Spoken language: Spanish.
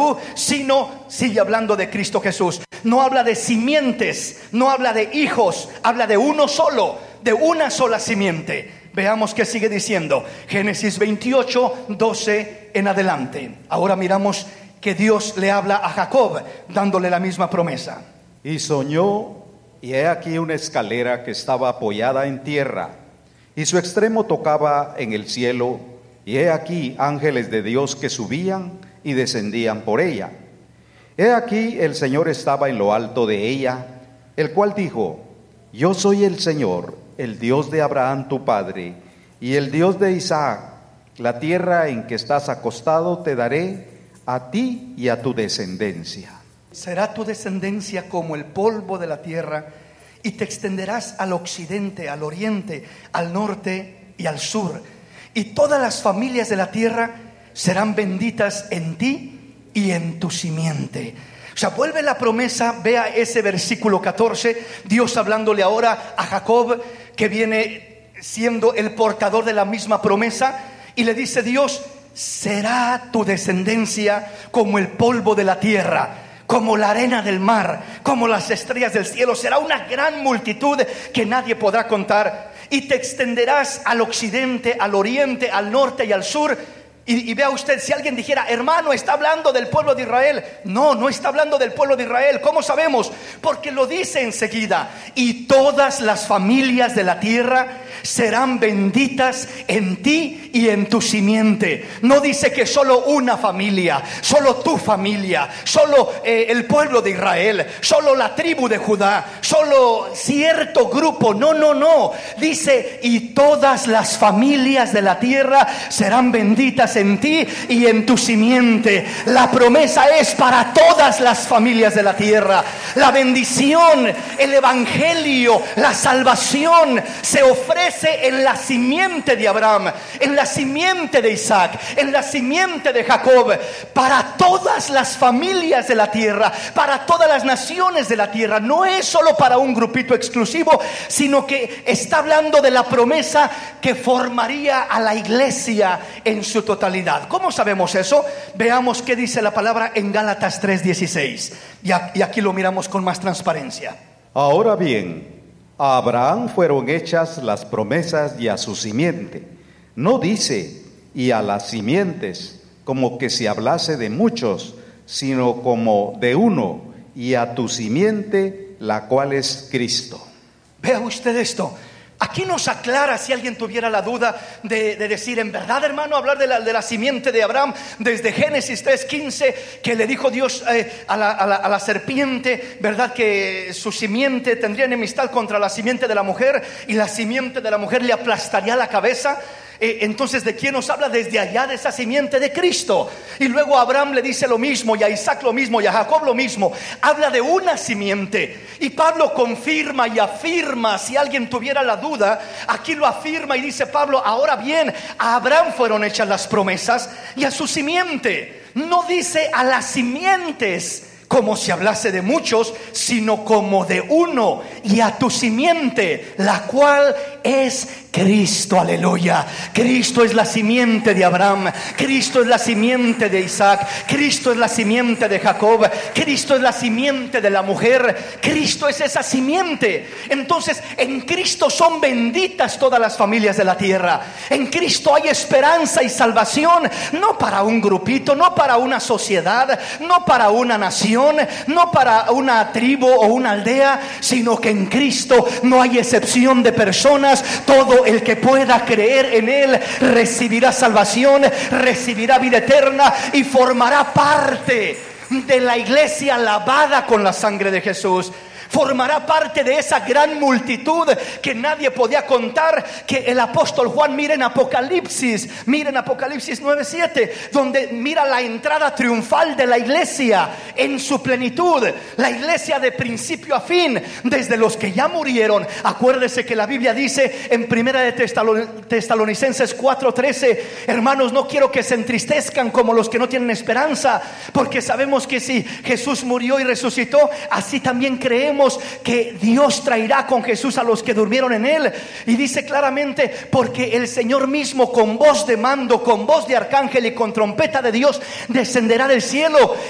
tú, sino sigue hablando de Cristo Jesús. No habla de simientes, no habla de hijos, habla de uno solo, de una sola simiente. Veamos qué sigue diciendo. Génesis 28, 12 en adelante. Ahora miramos que Dios le habla a Jacob, dándole la misma promesa. Y soñó, y he aquí una escalera que estaba apoyada en tierra, y su extremo tocaba en el cielo, y he aquí ángeles de Dios que subían y descendían por ella. He aquí el Señor estaba en lo alto de ella, el cual dijo: Yo soy el Señor, el Dios de Abraham tu padre, y el Dios de Isaac. La tierra en que estás acostado te daré a ti y a tu descendencia. Será tu descendencia como el polvo de la tierra, y te extenderás al occidente, al oriente, al norte y al sur. Y todas las familias de la tierra serán benditas en ti y en tu simiente. O sea, vuelve la promesa. Vea ese versículo 14, Dios hablándole ahora a Jacob, que viene siendo el portador de la misma promesa, y le dice Dios: será tu descendencia como el polvo de la tierra, como la arena del mar, como las estrellas del cielo. Será una gran multitud que nadie podrá contar. Y te extenderás al occidente, al oriente, al norte y al sur. Y vea usted, si alguien dijera: hermano, está hablando del pueblo de Israel. No, no está hablando del pueblo de Israel. ¿Cómo sabemos? Porque lo dice enseguida: y todas las familias de la tierra serán benditas en ti y en tu simiente. No dice que solo una familia, solo tu familia, solo el pueblo de Israel, solo la tribu de Judá, solo cierto grupo. No, no, no. Dice: y todas las familias de la tierra serán benditas en ti y en tu simiente. La promesa es para todas las familias de la tierra. La bendición, el evangelio, la salvación se ofrece en la simiente de Abraham, en la simiente de Isaac, en la simiente de Jacob, para todas las familias de la tierra, para todas las naciones de la tierra. No es solo para un grupito exclusivo, sino que está hablando de la promesa que formaría a la iglesia en su totalidad. ¿Cómo sabemos eso? Veamos qué dice la palabra en Gálatas 3:16, y aquí lo miramos con más transparencia. Ahora bien, a Abraham fueron hechas las promesas y a su simiente. No dice: y a las simientes, como que se hablase de muchos, sino como de uno, y a tu simiente, la cual es Cristo. Vea usted esto. Aquí nos aclara, si alguien tuviera la duda de decir: en verdad, hermano, hablar de la simiente de Abraham desde Génesis 3:15, que le dijo Dios a la serpiente, verdad, que su simiente tendría enemistad contra la simiente de la mujer, y la simiente de la mujer le aplastaría la cabeza. Entonces, ¿de quién nos habla? Desde allá, de esa simiente de Cristo. Y luego a Abraham le dice lo mismo, y a Isaac lo mismo, y a Jacob lo mismo. Habla de una simiente. Y Pablo confirma y afirma, si alguien tuviera la duda, aquí lo afirma y dice Pablo: ahora bien, a Abraham fueron hechas las promesas y a su simiente. No dice a las simientes como si hablase de muchos, sino como de uno, y a tu simiente, la cual es Cristo. Aleluya. Cristo es la simiente de Abraham, Cristo es la simiente de Isaac, Cristo es la simiente de Jacob, Cristo es la simiente de la mujer, Cristo es esa simiente. Entonces, en Cristo son benditas todas las familias de la tierra. En Cristo hay esperanza y salvación, no para un grupito, no para una sociedad, no para una nación, no para una tribu o una aldea, sino que en Cristo no hay excepción de personas. Todo el que pueda creer en Él recibirá salvación, recibirá vida eterna y formará parte de la iglesia lavada con la sangre de Jesús. Formará parte de esa gran multitud que nadie podía contar, que el apóstol Juan mira en Apocalipsis 9:7, donde mira la entrada triunfal de la iglesia en su plenitud, la iglesia de principio a fin, desde los que ya murieron. Acuérdese que la Biblia dice en Primera de Tesalonicenses 4:13: hermanos, no quiero que se entristezcan como los que no tienen esperanza, porque sabemos que si Jesús murió y resucitó, así también creemos que Dios traerá con Jesús a los que durmieron en Él. Y dice claramente: porque el Señor mismo, con voz de mando, con voz de arcángel y con trompeta de Dios, descenderá del cielo,